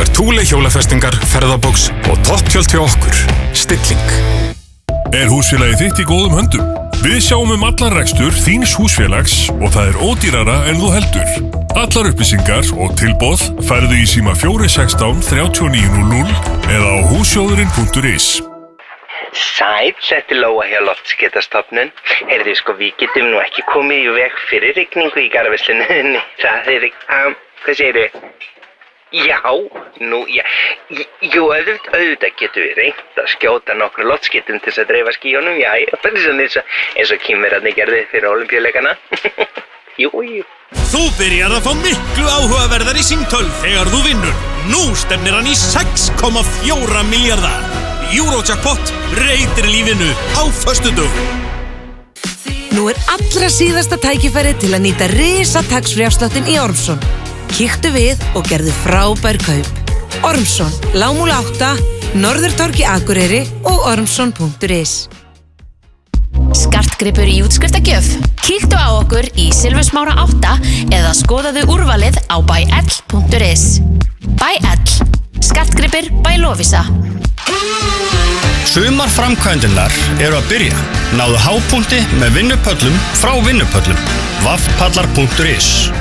fær Thule hjólafestingar, ferðabóks og topptjöld hjá okkur. Stilling. Húsfélagið þitt í góðum höndum? Við sjáum allan rekstur þíns húsfélags og það ódýrara en þú heldur. Allar upplýsingar og tilboð færðu í síma 416 3900 eða á hússjóðurinn.is. Sæll, þetta Lóa hjá Loftskeytastofnun. Heyrðu, við getum nú ekki komið í veg fyrir rigningu í garðveislunni. Það hvað segirðu? Já, jú, auðvitað getum við reynt að skjóta nokkru loftskeytum til að dreifa skýjunum, eins og kínverarnir gerði fyrir Ólympíuleikana. Jú. Þú byrjar að fá miklu áhugaverðari símtöl þegar þú vinnur. Nú stefnir hann í 6,4 milljarða. Eurojackpot breytir lífinu á föstudögum. Nú allra síðasta tækifæri til að nýta risataxfree-afsláttinn í Ormsson. Kíktu við og gerðu frábær kaup. Ormsson, Lágmúla 8, Norðurtorgi Akureyri og ormsson.is. Skartgripur í útskriftargjöf? Kíktu á okkur í Silfursmára 8 eða skoðaðu úrvalið á byl.is. Byl. Skartgripir by Lovisa. Sumar framkvæmdirnar eru að byrja. Náðu hápunkti með vinnupöllum frá vinnupöllum. vaffpallar.is